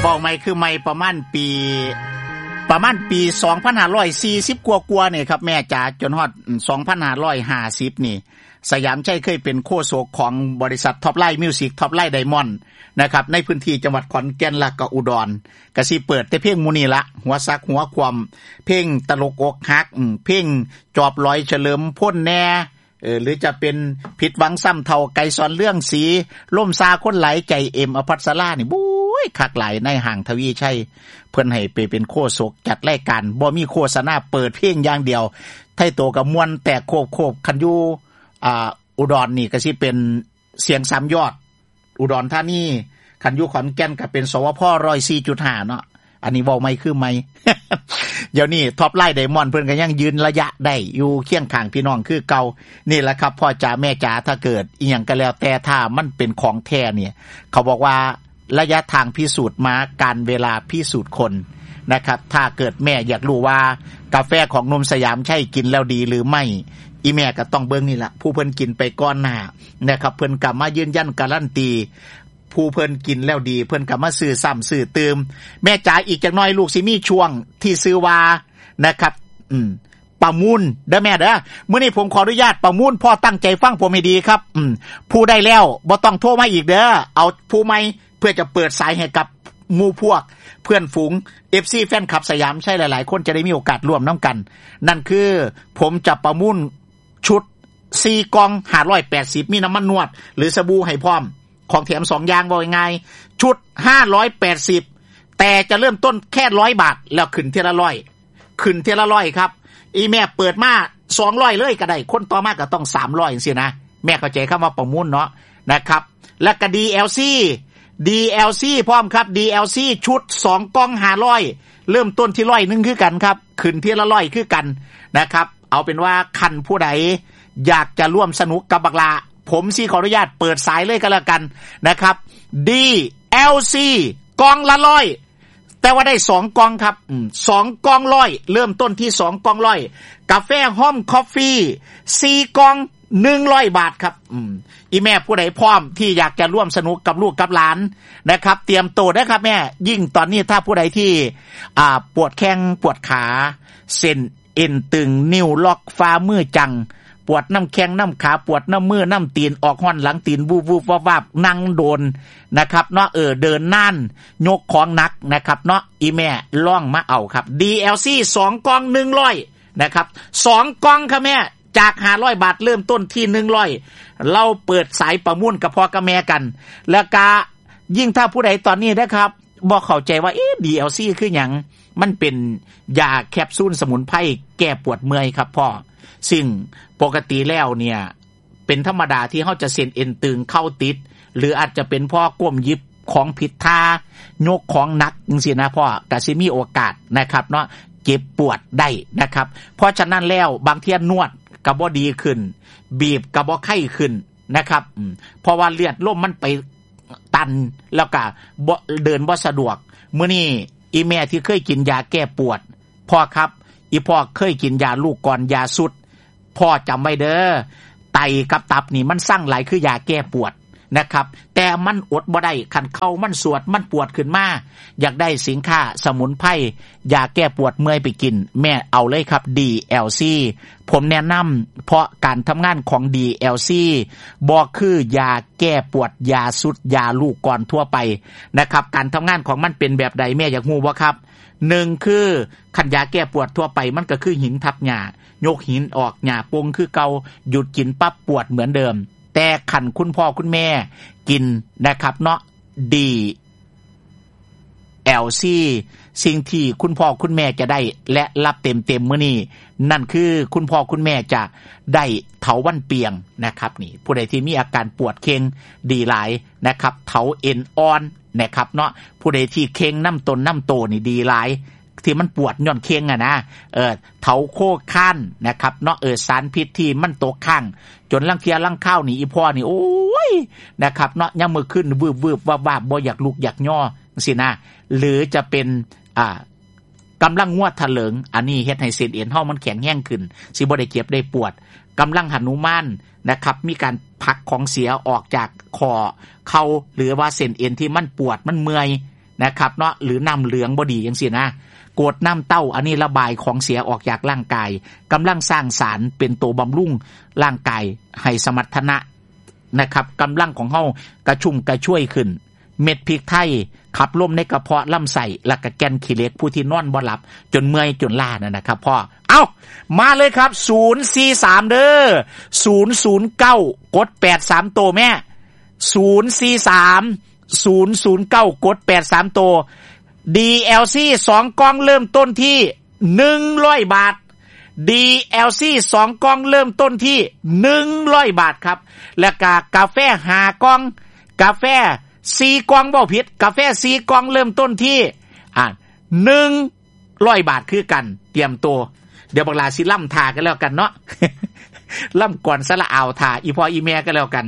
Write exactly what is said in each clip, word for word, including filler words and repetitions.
เว้าใหม่คือใหม่ประมาณปีประมาณปีสองพันห้าร้อยสี่สิบกว่าๆนี่ครับแม่จ๋าจนฮอดสองพันห้าร้อยห้าสิบนี่สยามชัยเคยเป็นโฆษกของบริษัทท็อปไลน์มิวสิกท็อปไลน์ไดมอนด์นะครับในพื้นที่จังหวัดขอนแก่นและก็อุดรก็สิเปิดแต่เพลงหมู่นี้ละหัวซักหัวความเพลงตลกอกหักเพลงจอบลอยเฉลิมพ่นแน่เออหรือจะเป็นผิดหวังซ้ำเท่าไก่สอนเรื่องสีล่มซาคนไหลใจเอ็มอภัสรานี่บุ้ยคักหลายในห้างทวีชัยเพิ่นให้ไปเป็นโฆษกจัดรายการบ่มีโฆษณาเปิดเพลงอย่างเดียวไทโตกับมวนแตกโคบๆคันอยู่อ่าอุดรนี่ก็สิเป็นเสียงสามยอดอุดรธานีคันอยู่ขอนแก่นก็เป็นสวพ หนึ่งร้อยสี่จุดห้า เนาะอันนี้เว้าใหม่คือใหม่ เดี๋ยวนี้ท็อปไลน์ไดมอนด์เพิ่นก็ยังยืนระยะได้อยู่เคียงข้างพี่น้องคือเก่านี่แหละครับพ่อจ๋าแม่จ๋าถ้าเกิดอีหยังก็แล้วแต่ถ้ามันเป็นของแท้เนี่ยเขาบอกว่าระยะทางพิสูจน์มาการเวลาพิสูจน์คนนะครับถ้าเกิดแม่อยากรู้ว่ากาแฟของนมสยามใช่กินแล้วดีหรือไม่อีแม่ก็ต้องเบิ่งนี่ล่ะผู้เพิ่นกินไปก่อนหน้านะครับเพิ่นก็มายืนยันการันตีผู้เพิ่นกินแล้วดีเพิ่นก็มาซื้อซ้ำซื้อเติมแม่จ๋าอีกจักหน่อยลูกสิมีช่วงที่ซื้อว่านะครับอืมประมูลเด้อแม่เด้อมื้อนี้ผมขออนุญาตประมูลพ่อตั้งใจฟังผมให้ดีครับอืมผู้ได้แล้วบ่ต้องโทรมาอีกเด้อเอาผู้ใหม่เพื่อจะเปิดสายให้กับหมู่พวกเพื่อนฝูง เอฟ ซี แฟนคลับสยามใช่หลายๆคนจะได้มีโอกาสร่วมนํกันนั่นคือผมจะประมูลชุดสี่กล่องห้าร้อยแปดสิบมีน้ำมันนวดหรือสบู่ให้พร้อมของแถมสองอย่างว่าง่ายชุดห้าร้อยแปดสิบแต่จะเริ่มต้นแค่หนึ่งร้อยบาทแล้วขึ้นเทีละร้อยขึ้นเทีละร้อยครับอีแม่เปิดมาสองร้อยเลยก็ได้คนต่อมาก็ต้องสามร้อยจังซี่นะแม่เข้าใจคำว่าประมูลเนาะนะครับแล้วก็ ดี แอล ซี ดี แอล ซี พร้อมครับ ดี แอล ซี ชุดสองกล่องห้าร้อยเริ่มต้นที่ร้อยนึงคือกันครับขึ้นทีละร้อยคือกันนะครับเอาเป็นว่าคันผู้ใดอยากจะร่วมสนุกกับบักลาผมสิขออนุญาตเปิดสายเลยก็แล้วกันนะครับ ดี แอล ซี กล่องละร้อยแต่ว่าได้สองกล่องครับอืมสองกล่องร้อยเริ่มต้นที่สองกล่องร้อยกาแฟห้อมคอฟฟี่สี่กล่องหนึ่งร้อยบาทครับอืมอีแม่ผู้ใดพร้อมที่อยากจะร่วมสนุกกับลูกกับหลานนะครับเตรียมตัวนะครับแม่ยิ่งตอนนี้ถ้าผู้ใดที่อ่าปวดแข้งปวดขาเส้นเอ็นตึงนิ้วล็อกฝ่ามือจังปวดน้ำแข้งน้ำขาปวดน้ำมือน้ำตีนออกห้อนหลังตีนวูบวูบวับวับนั่งโดนนะครับเนาะเออเดินน่านยกของหนักนะครับเนาะอีแม่ล่องมาเอาครับ ดี แอล ซี สองกล่องหนึ่งร้อยนะครับสองกล่องค่ะแม่จากห้าร้อยบาทเริ่มต้นที่หนึ่งร้อยเราเปิดสายประมูลกับพ่อกับแม่กันแล้วก็ยิ่งถ้าผู้ใดตอนนี้นะครับบ่เข้าใจว่าเอ๊ะ ดี แอล ซี คือหยังมันเป็นยาแคปซูลสมุนไพรแก้ปวดเมื่อยครับพ่อซึ่งปกติแล้วเนี่ยเป็นธรรมดาที่เฮาจะเส้นเอ็นตึงเข้าติดหรืออาจจะเป็นพ่อก้มหยิบของผิดท่ายกของหนักจังซี่นะพ่อก็สิมีโอกาสนะครับเนาะเจ็บปวดได้นะครับเพราะฉะนั้นแล้วบางเที่ยนวดก็บ่ดีขึ้นบีบก็บ่ไข้ขึ้นนะครับเพราะว่าเลือดลมมันไปตันแล้วก็บ่เดินบ่สะดวกมื้อนี้อีแม่ที่เคยกินยาแก้ปวดพ่อครับอีพ่อเคยกินยาลูกก่อนยาสุดพ่อจำไว้เด้อไตกับตับนี่มันสร้างหลายคือยาแก้ปวดนะครับแต่มันอดบ่ได้คันเข้ามันสวดมันปวดขึ้นมาอยากได้สินค้าสมุนไพรยาแก้ปวดเมื่อยไปกินแม่เอาเลยครับ ดี แอล ซี ผมแนะนำเพราะการทำงานของ ดี แอล ซี บ่คือยาแก้ปวดยาสุดยาลูกก่อนทั่วไปนะครับการทำงานของมันเป็นแบบใดแม่อยากรู้บ่ครับหนึ่งคือคันยาแก้ปวดทั่วไปมันก็คือหินทับหญ้ายกหินออกหญ้าปงคือเก่าหยุดกินปั๊บปวดเหมือนเดิมแต่คันคุณพ่อคุณแม่กินนะครับเนาะ ดี แอล ซี สิ่งที่คุณพ่อคุณแม่จะได้และรับเต็มๆมื้อนี้นั่นคือคุณพ่อคุณแม่จะได้เถาวัลย์เปียงนะครับนี่ผู้ใดที่มีอาการปวดเค็งดีหลายนะครับเถาเอ็นอ่อนนะครับเนาะผู้ใดที่เค็งน้ำต้นน้ำโตนี่ดีหลายที่มันปวดย้อนเค็งอ่ะนะเออเถาโคข้านนะครับเนาะเออสารพิษที่มันตกข้างจนลังเทียลังข้าวนี่อีพ่อนี่โอ้ยนะครับเนาะยามมื้อขึ้นวืบๆวาบๆบ่อยากลุกอยากย่อจังซี่นะหรือจะเป็นอ่ากำลังงวดทะเลิงอันนี้เฮ็ดให้เส้นเอ็นเฮามันแข็งแรงขึ้นสิบ่ได้เจ็บได้ปวดกำลังหนุมานนะครับมีการพักของเสียออกจากคอเข่าหรือว่าเส้นเอ็นที่มันปวดมันเมื่อยนะครับเนาะหรือน้ำเหลืองบ่ดีจังซี่นะกรดน้ำเต้าอันนี้ระบายของเสียออกจากร่างกายกำลังสร้างสารเป็นตัวบำรุงร่างกายให้สมรรถนะนะครับกำลังของเฮากระชุ่มกระชวยขึ้นเม็ดพริกไทยขับลมในกระเพาะลำไส้และก็แกนขี้เหล็กผู้ที่นอนบ่หลับจนเมื่อยจนล้านั่นนะครับพ่อเอ้ามาเลยครับศูนย์ สี่ สามเด้อศูนย์ ศูนย์ เก้ากดแปดสามตัวแม่ศูนย์ สี่ สาม ศูนย์ ศูนย์ เก้ากดแปดสามตัว ดี แอล ซี สองกล่องเริ่มต้นที่หนึ่งร้อยบาท ดี แอล ซี สองกล่องเริ่มต้นที่หนึ่งร้อยบาทครับและกากาแฟห้ากล่องกาแฟสี่กล่องบ่ผิดกาแฟสี่กล่องเริ่มต้นที่อ่าหนึ่งร้อยบาทคือกันเตรียมตัวเดี๋ยวบักลาสิล่ำทากันแล้วกันเนาะ ล่ำก่อนสละอ่าวทาอีพออีแม่กันแล้วกัน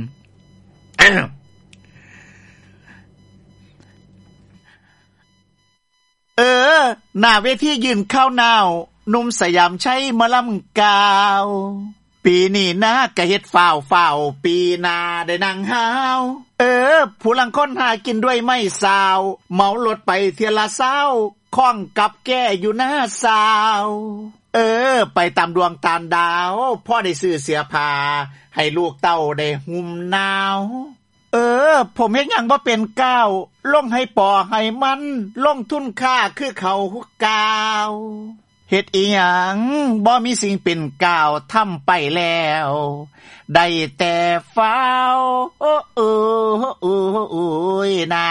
เออหน้าเวทียืนข้าวหนาวนุ่มสยามใช้มะลำกาวปีนี้นะกะเฮ็ดฝ้าวฝ้าวปีหน้าได้นั่งหาวเออผู้ลังคนหากินด้วยไม่สาวเมารถไปเทียละเศร้าข้องกับแก้อยู่หน้าสาวเออไปตามดวงตามดาวพ่อได้ซื้อเสียผ้าให้ลูกเต้าได้หุ่มหนาวเออผมเฮ็ดหยังบ่เป็นก้าวลงให้ปอให้มันลงทุนค่าคือเขากาวเฮ็ดอีหยังบ่มีสิ่งเป็นก้าวทำไปแล้วได้แต่ฟ้าวโอ้โอ้โอ้โอ้ยนา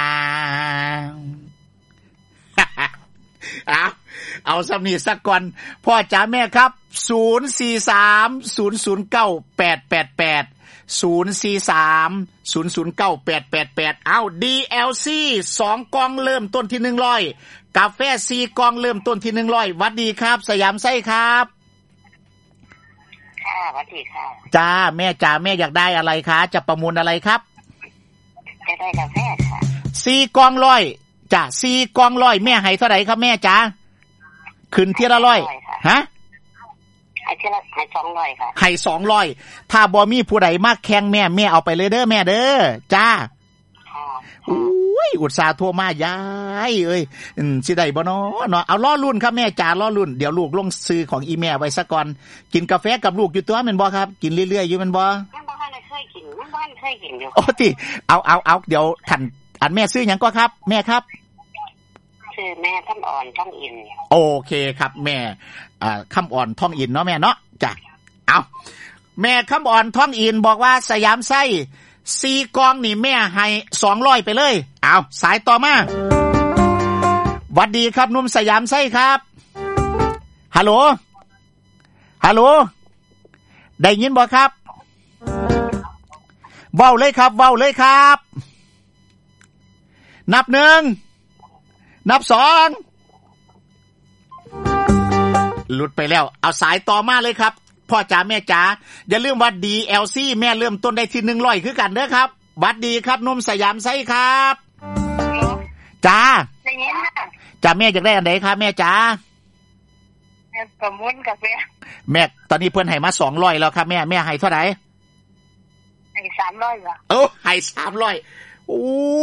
เอาเอาสำนีสักก่อนพ่อจ๋าแม่ครับศูนย์ สี่ สาม ศูนย์ ศูนย์ เก้า แปด แปด แปดศูนย์ สี่ สาม ศูนย์ ศูนย์ เก้า แปด แปด แปดเอา ดี แอล ซี สองกล่องเริ่มต้นที่หนึ่งร้อยกาแฟสี่กล่องเริ่มต้นที่หนึ่งร้อยหวัดดีครับสยามไส้ครับค่ะหวัดดีค่ะจ้าแม่จ๋าแม่อยากได้อะไรคะจะประมูลอะไรครับจะได้กาแฟค่ะสี่กล่องร้อยจ้าสี่กล่องร้อยแม่ให้เท่าไหร่ครับแม่จ๋าขึ้นทีละร้อยฮะให้ทีละให้สองร้อยค่ะให้สองร้อยถ้าบ่มีผู้ใดมาแข่งแม่แม่เอาไปเลยเด้อแม่เด้อจ้าอุ้ยอุตส่าห์โทรมายายเอ้ยอืมสิได้บ่เนาะเนาะเอาล้อรุ่นครับแม่จ๋าล้อรุ่นเดี๋ยวลูกลงซื้อของอีแม่ไว้ซะก่อนกินกาแฟกับลูกอยู่ตัวแม่นบ่ครับกินเรื่อยๆอยู่แม่นบ่ยังบ่ทันได้เคยกินยังบ่ทันเคยกินอยู่โอ้ติเอาเอาๆเดี๋ยวท่านอันแม่ซื้อหยังก็ครับแม่ครับชื่อแม่คำอ่อนท่องอินโอเคครับแม่อ่าคำอ่อนท่องอินเนาะแม่เนาะจ้ะเอาแม่คำอ่อนท่องอินบอกว่าสยามไส้สี่กองนี่แม่ให้สองร้อยไปเลยเอาสายต่อมาหวัดดีครับนุ่มสยามไส้ครับฮัลโหลฮัลโหลได้ยินบ่ครับเว้าเลยครับเว้าเลยครับนับหนึ่งนับสองหลุดไปแล้วเอาสายต่อมาเลยครับพ่อจ๋าแม่จ๋าอย่าลืมว่า ดี แอล ซี แม่เริ่มต้นได้ที่หนึ่งร้อยคือกันเด้อครับบัดดีครับนุ่มสยามไส้ครับจ๋าได้ยินค่ะจ๋าแม่อยากได้อันไหนครับแม่จ๋าแม่ประมูลกาแฟแม่ตอนนี้เพิ่นให้มาสองร้อยแล้วครับแม่แม่ให้เท่าไหร่ให้สามร้อยเหรอโอ้ให้สามร้อยโอ้